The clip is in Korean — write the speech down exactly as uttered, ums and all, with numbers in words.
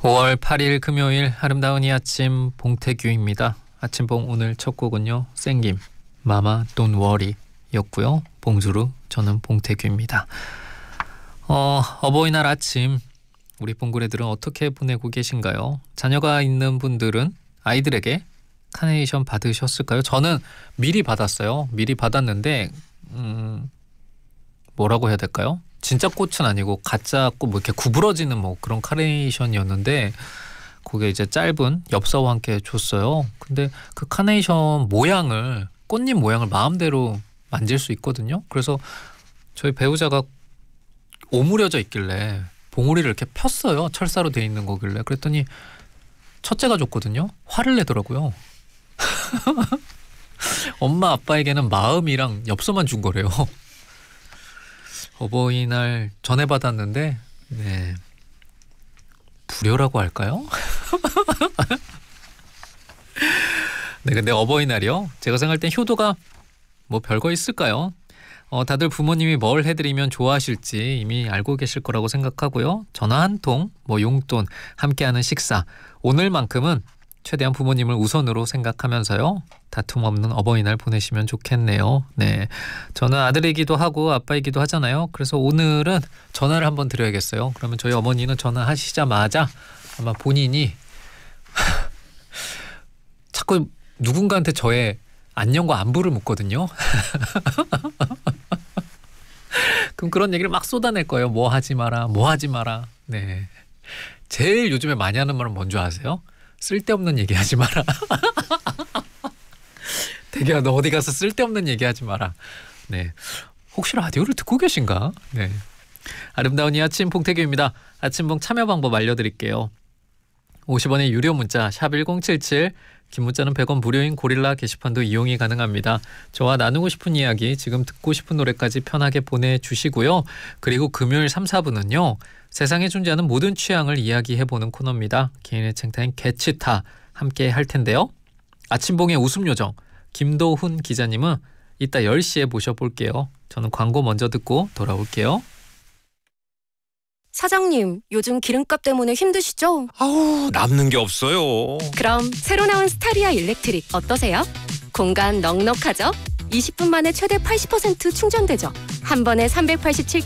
오월 팔일 금요일 아름다운 이 아침 봉태규입니다. 아침봉 오늘 첫 곡은요. 생김 마마 Don't Worry 였고요. 봉주루 저는 봉태규입니다. 어, 어버이날 아침 우리 봉구레들은 어떻게 보내고 계신가요? 자녀가 있는 분들은 아이들에게 카네이션 받으셨을까요? 저는 미리 받았어요. 미리 받았는데 음, 뭐라고 해야 될까요? 진짜 꽃은 아니고 가짜 꽃 뭐 이렇게 구부러지는 뭐 그런 카네이션이었는데 그게 이제 짧은 엽서와 함께 줬어요. 근데 그 카네이션 모양을 꽃잎 모양을 마음대로 만질 수 있거든요. 그래서 저희 배우자가 오므려져 있길래 봉우리를 이렇게 폈어요. 철사로 돼 있는 거길래. 그랬더니 첫째가 줬거든요. 화를 내더라고요. 엄마 아빠에게는 마음이랑 엽서만 준 거래요. 어버이날 전에 받았는데 네 불효라고 할까요? 네, 근데 어버이날이요. 제가 생각할 땐 효도가 뭐 별거 있을까요? 어, 다들 부모님이 뭘 해드리면 좋아하실지 이미 알고 계실 거라고 생각하고요. 전화 한 통, 뭐 용돈, 함께하는 식사 오늘만큼은 최대한 부모님을 우선으로 생각하면서요. 다툼 없는 어버이날 보내시면 좋겠네요. 네, 저는 아들이기도 하고 아빠이기도 하잖아요. 그래서 오늘은 전화를 한번 드려야겠어요. 그러면 저희 어머니는 전화하시자마자 아마 본인이 자꾸 누군가한테 저의 안녕과 안부를 묻거든요. 그럼 그런 얘기를 막 쏟아낼 거예요. 뭐 하지 마라, 뭐 하지 마라. 네, 제일 요즘에 많이 하는 말은 뭔지 아세요? 쓸데없는 얘기하지 마라. 대기야 너 어디 가서 쓸데없는 얘기하지 마라. 네, 혹시 라디오를 듣고 계신가? 네, 아름다운 이 아침 봉태규입니다. 아침봉 참여 방법 알려드릴게요. 오십 원의 유료 문자 샵 일공칠칠, 긴 문자는 백 원 무료인 고릴라 게시판도 이용이 가능합니다. 저와 나누고 싶은 이야기, 지금 듣고 싶은 노래까지 편하게 보내주시고요. 그리고 금요일 삼, 사부는요. 세상에 존재하는 모든 취향을 이야기해보는 코너입니다. 개인의 챙타임 개치타 함께 할 텐데요. 아침봉의 웃음 요정 김도훈 기자님은 이따 열 시에 모셔볼게요. 저는 광고 먼저 듣고 돌아올게요. 사장님, 요즘 기름값 때문에 힘드시죠? 아우, 남는 게 없어요. 그럼 새로 나온 스타리아 일렉트릭 어떠세요? 공간 넉넉하죠? 이십 분 만에 최대 팔십 퍼센트 충전되죠? 한 번에 삼백팔십칠